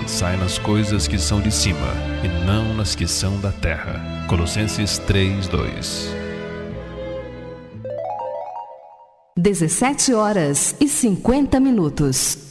pensai nas coisas que são de cima, e não nas que são da terra. Colossenses 3:2. 17 horas e 50 minutos.